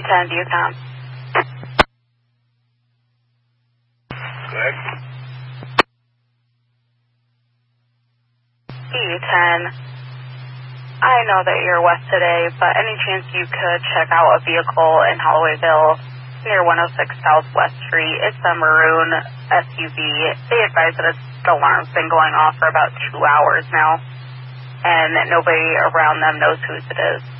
E10 Viewcom. Good. E10, I know that you're west today, but any chance you could check out a vehicle in Hollowayville near 106 Southwest Street? It's a maroon SUV. They advise that the alarm's been going off for about 2 hours now, and nobody around them knows whose it is.